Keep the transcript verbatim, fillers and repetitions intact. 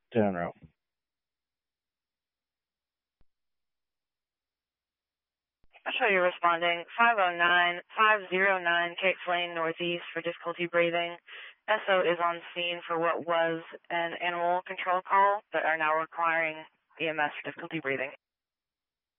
Down row. I'll show you responding. five oh nine, five oh nine Cape Lane Northeast for difficulty breathing. S O is on scene for what was an animal control call, but are now requiring E M S for difficulty breathing.